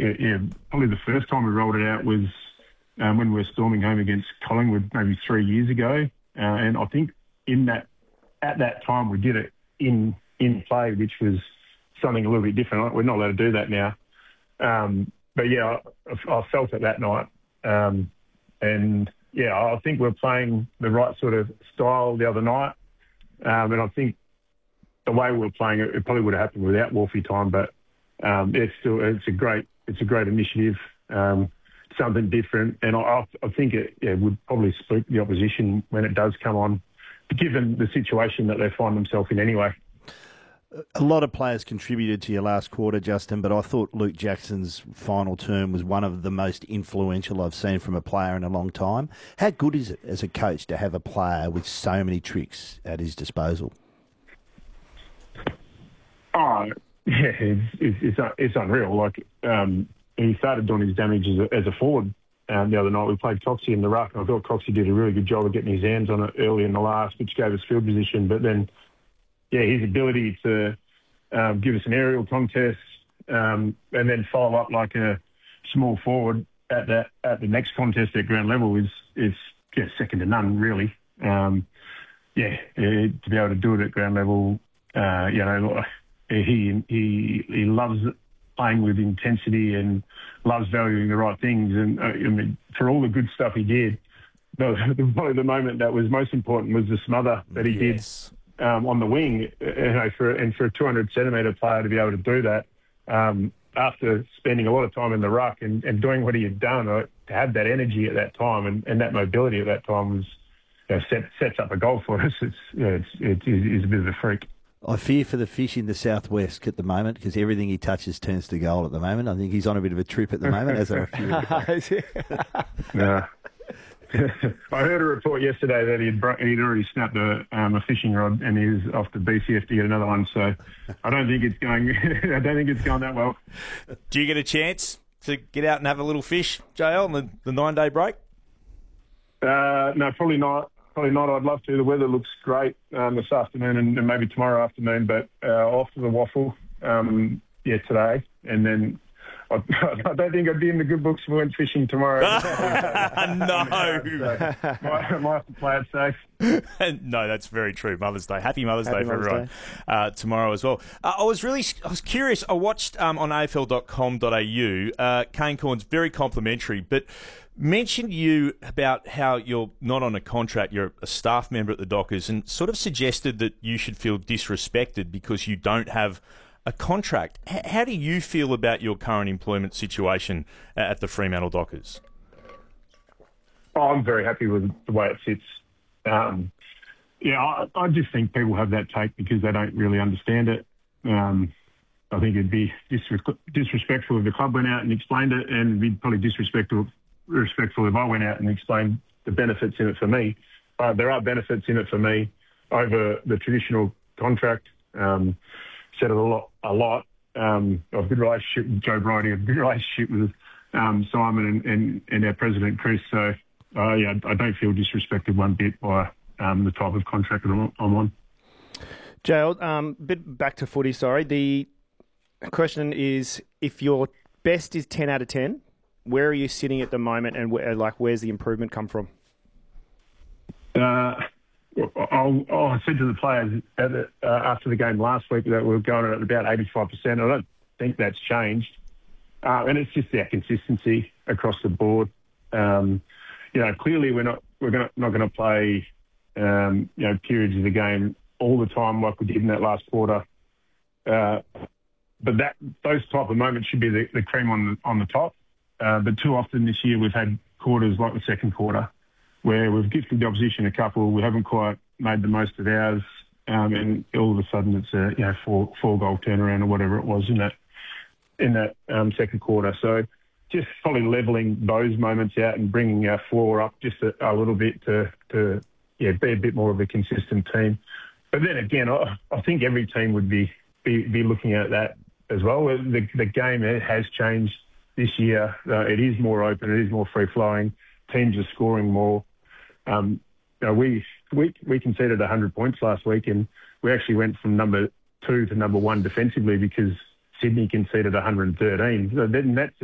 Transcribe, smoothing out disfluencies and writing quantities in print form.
probably the first time we rolled it out was when we were storming home against Collingwood maybe 3 years ago. And I think at that time we did it in play, which was something a little bit different. We're not allowed to do that now. But yeah, I felt it that night. And yeah, I think we're playing the right sort of style the other night. And I think the way we were playing it probably would have happened without Wolfie time, but it's a great initiative, something different. And I think it would probably spook the opposition when it does come on, given the situation that they find themselves in anyway. A lot of players contributed to your last quarter, Justin, but I thought Luke Jackson's final term was one of the most influential I've seen from a player in a long time. How good is it as a coach to have a player with so many tricks at his disposal? Oh, yeah, it's unreal. Like, he started doing his damage as a forward the other night. We played Coxie in the ruck, and I thought Coxie did a really good job of getting his hands on it early in the last, which gave us field position. But then, yeah, his ability to give us an aerial contest and then follow up like a small forward at the next contest at ground level is second to none, really. To be able to do it at ground level, he loves playing with intensity and loves valuing the right things. And I mean, for all the good stuff he did, probably the moment that was most important was the smother that he did on the wing. For a 200 centimetre player to be able to do that after spending a lot of time in the ruck and doing what he had done, to have that energy at that time and that mobility at that time was sets up a goal for us. It's a bit of a freak. I fear for the fish in the southwest at the moment because everything he touches turns to gold at the moment. I think he's on a bit of a trip at the moment, as are a few. Yeah. I heard a report yesterday that he'd already snapped a fishing rod and he was off to BCF to get another one. So I don't think it's going. I don't think it's going that well. Do you get a chance to get out and have a little fish, JL, on the 9-day break? No, probably not. Probably not. I'd love to. The weather looks great this afternoon and maybe tomorrow afternoon, but off to the waffle today. And then I don't think I'd be in the good books if we went fishing tomorrow. No. I might have to play it safe. No, that's very true. Mother's Day. Happy Mother's Day for everyone tomorrow as well. I was curious. I watched on afl.com.au. Kane Cornes, very complimentary, but mentioned you about how you're not on a contract, you're a staff member at the Dockers, and sort of suggested that you should feel disrespected because you don't have a contract. How do you feel about your current employment situation at the Fremantle Dockers? I'm very happy with the way it sits. I just think people have that take because they don't really understand it. I think it'd be disrespectful if the club went out and explained it, and it'd be probably disrespectful if I went out and explained the benefits in it for me. There are benefits in it for me over the traditional contract. Said it a lot. I've a good relationship with Joe Bridie, a good relationship with Simon and our president, Chris. So, I don't feel disrespected one bit by the type of contract that I'm on. JL, bit back to footy, sorry. The question is, if your best is 10 out of 10, where are you sitting at the moment, and where's the improvement come from? I said to the players after the game last week that we were going at about 85%. I don't think that's changed, and it's just our consistency across the board. Clearly we're not going to play periods of the game all the time like we did in that last quarter. But those type of moments should be the cream on the top. But too often this year we've had quarters like the second quarter where we've gifted the opposition a couple, we haven't quite made the most of ours, and all of a sudden it's a four-goal turnaround or whatever it was in that second quarter. So just probably levelling those moments out and bringing our floor up just a little bit to be a bit more of a consistent team. But then again, I think every team would be looking at that as well. The game has changed this year. It is more open. It is more free-flowing. Teams are scoring more. We conceded 100 points last week, and we actually went from number 2 to number 1 defensively because Sydney conceded 113. So then that's